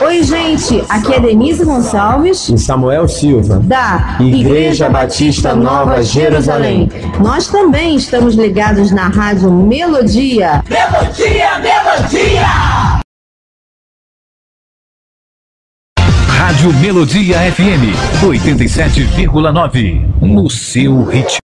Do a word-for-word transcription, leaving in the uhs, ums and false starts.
Oi, gente, aqui é Denise Gonçalves e Samuel Silva, da Igreja, Igreja Batista Nova Jerusalém. Nós também estamos ligados na Rádio Melodia. Melodia, Melodia! Rádio Melodia F M, oitenta e sete vírgula nove, no seu ritmo.